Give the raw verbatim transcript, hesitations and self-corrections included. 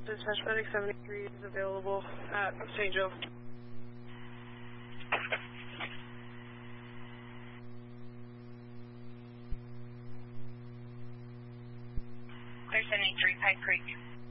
Dispatch medic seventy-three is available at Saint Joe. Clear seventy-three, Pike Creek.